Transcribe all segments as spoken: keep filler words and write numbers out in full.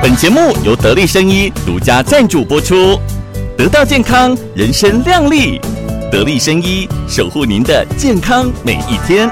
本节目由得力生医独家赞助播出，得到健康，人生亮丽。得力生医守护您的健康每一天。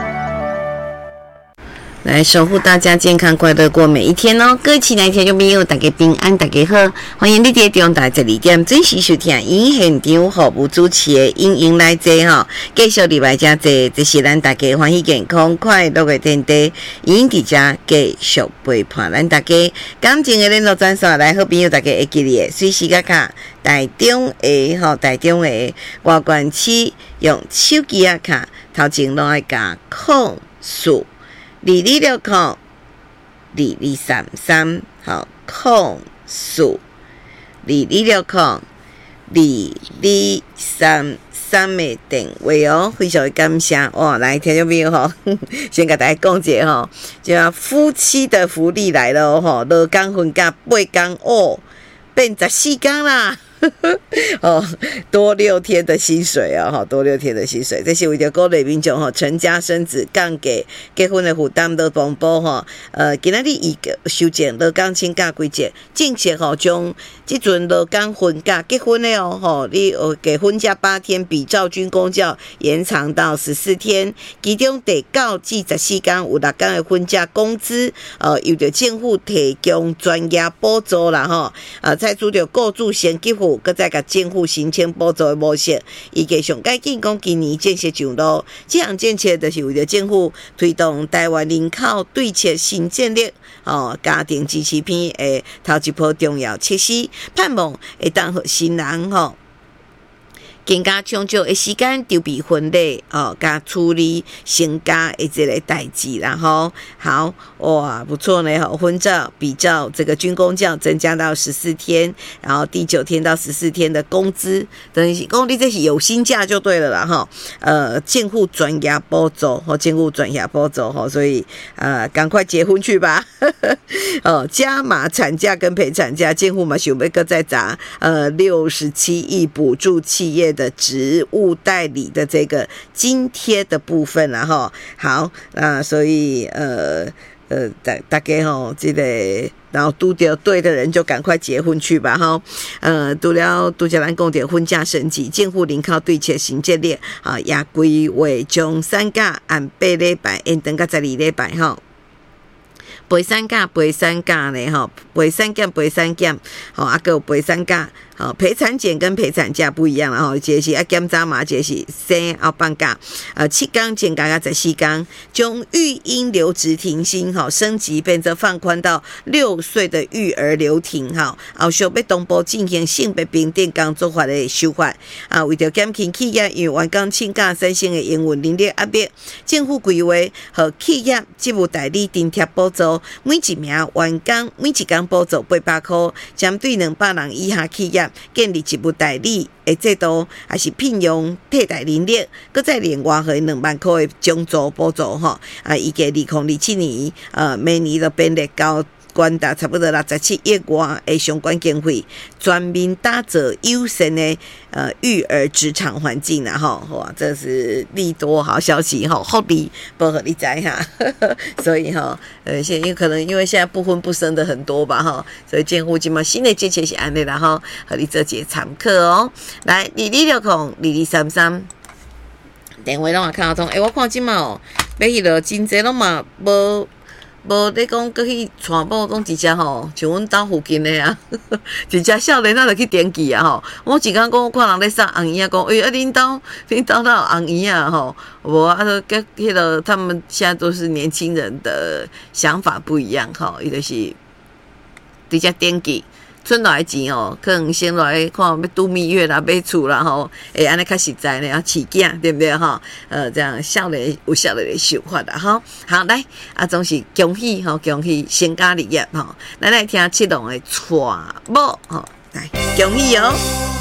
来守护大家健康快乐过每一天哦！各位亲爱的听众朋友，大家平安，大家好，欢迎你在中台十二点准时收听因现场服务主持的因因来坐吼，继续礼拜加坐，这是咱大家欢喜健康快乐的天地，因伫遮继续陪伴咱大家感情的联络专线，来好朋友大家会记哩，随时甲卡台中的吼，台中的外观区用手机啊卡，头前拢爱加控数。二二六空，二二三三，好控数，二二六空，二二三三的电话哦，非常的感谢哦。来，听众朋友吼，先跟大家讲解吼，就夫妻的福利来了哦，六天分假八天哦，变十四天啦。哦，多六天的薪水啊，哈，多六天的薪水，这是为着鼓励民众哈成家生子，降低结婚的负担的风波哈。呃，今仔日伊个修正六天请假规则，正式吼将即阵六天婚假结婚的哦，吼，你给婚假八天，比照军公教延长到十四天，其中第九至十四天有六天的婚假工资，呃，由着政府提供专业补助啦吼，呃，再拄着雇主先给付。搁再甲政府申请补助的模式，伊个上改进讲今年建设上路，这项建设就是为了政府推动台湾人口对策新战略，哦，家庭支持片诶头一波重要措施，盼望会当互新人吼。更加长久的时间筹备婚礼哦，加处理成家的这个代志啦吼。好哇，不错呢吼，婚照比照这个军公教增加到十四天，然后第九天到十四天的工资，等于是讲你这是有薪假就对了啦哈。呃，政府专业补助和政府专业补助吼，所以呃，赶快结婚去吧。哦，加码产假跟陪产假，政府嘛想要搁再砸呃六十七亿补助企业的职务代理的这个津贴的部分啦哈。好，那所以呃呃大大家吼这个。然后拄到对的人就赶快结婚去吧哈，呃，除了拄着咱讲的婚假升级，政府人口对策新战略啊，也规划将产假按八礼拜延长到十二礼拜哈。陪产假陪产假呢吼，陪产假陪产假，吼啊个有陪产假，吼陪产检跟陪产假不一样啦吼，这是啊检查嘛，这是生后放假，呃七天减加到十四天，将育婴留职停薪吼升级变成放宽到六岁的育儿留停吼，后续要同步进行性别平等工作法的修法啊，为着减轻企业因员工请假产生的营运能力压力，政府规划和企业职务代理津贴补助。每一名员工每一天补助八百块，针对两百人以下企业建立职务代理的制度，还是聘用替代人力，搁再另外和两万块的奖助补助吼。啊，伊个二零二七年，呃，每年都编列到关达差不多六十七亿元的相关经费，专门打造优胜的呃育儿职场环境啦吼，哇，这是利多好消息吼，福利不和你知哈，所以哈，呃，现在可能因为现在不婚不生的很多吧哈，所以政府今嘛新的政策是安尼啦吼，和你做一个参考哦。来，二二六空二二三三，电话拢也看得通，诶、欸，我看今嘛哦，买迄落真济拢嘛无。无你讲搁去传播讲一只吼，像阮兜附近的啊，一只少年仔就去点击啊吼。我一工讲我看人咧送红衣啊，讲诶啊恁兜恁兜哪有红衣啊吼？无啊，跟迄个他们现在都是年轻人的想法不一样吼，伊就是直接点击。存落来钱哦，可能先来看要度蜜月啦、买厝啦吼，会安尼较实在呢，要饲囝对不对哈？呃，这样少年有少年的想法啦哈。好来，啊，总是恭喜吼，恭喜成家立业吼。咱来听七龙的娶某吼，来恭喜哦。